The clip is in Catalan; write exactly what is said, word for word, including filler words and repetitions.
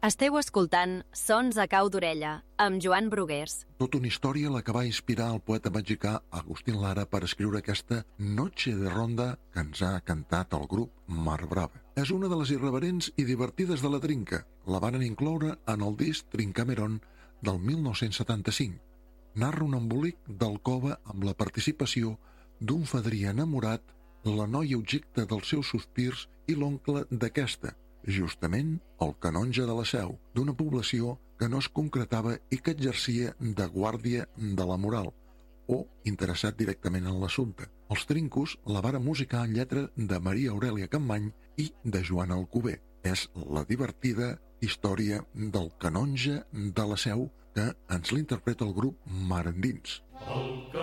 Esteu escoltant Sons a cau d'orella, amb Joan Brugués. Tota una història la que va inspirar el poeta mexicà Agustín Lara per escriure aquesta Noche de Ronda que ens ha cantat el grup Mar Brava. És una de les irreverents i divertides de la Trinca. La van incloure en el disc Trincameron del mil nou-cents setanta-cinc. Narra un embolic d'alcova amb la participació d'un fadrí enamorat, la noia objecte dels seus sospirs i l'oncle d'aquesta, justament el canonge de la Seu, d'una població que no es concretava i que exercia de guàrdia de la moral, o interessat directament en l'assumpte. Els Trincos la varen musicar en lletra de Maria Aurèlia Campmany i de Joan Alcover. És la divertida història del canonge de la Seu que ens l'interpreta el grup Mar Endins. El